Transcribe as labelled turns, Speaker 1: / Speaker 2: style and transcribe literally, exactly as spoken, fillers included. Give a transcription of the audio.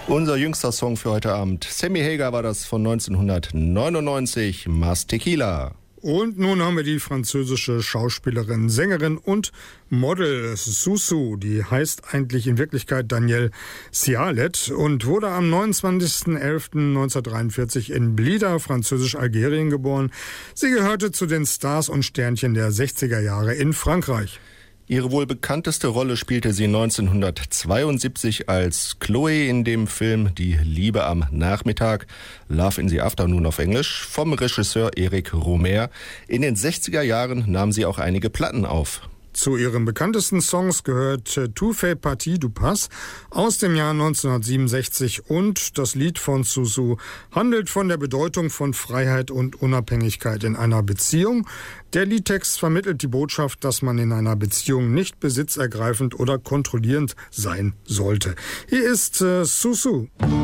Speaker 1: Unser jüngster Song für heute Abend. Sammy Hagar war das von neunzehnhundertneunundneunzig, Mas Tequila.
Speaker 2: Und nun haben wir die französische Schauspielerin, Sängerin und Model Susu. Die heißt eigentlich in Wirklichkeit Danielle Cialet und wurde am neunundzwanzigsten elften neunzehnhundertdreiundvierzig in Blida, französisch-Algerien, geboren. Sie gehörte zu den Stars und Sternchen der sechziger Jahre in Frankreich.
Speaker 1: Ihre wohl bekannteste Rolle spielte sie neunzehnhundertzweiundsiebzig als Chloe in dem Film Die Liebe am Nachmittag, Love in the Afternoon auf Englisch, vom Regisseur Eric Romer. In den sechziger Jahren nahm sie auch einige Platten auf.
Speaker 2: Zu ihren bekanntesten Songs gehört Tout fait partie du Pass aus dem Jahr neunzehnhundertsiebenundsechzig und das Lied von Susu handelt von der Bedeutung von Freiheit und Unabhängigkeit in einer Beziehung. Der Liedtext vermittelt die Botschaft, dass man in einer Beziehung nicht besitzergreifend oder kontrollierend sein sollte. Hier ist äh, Susu.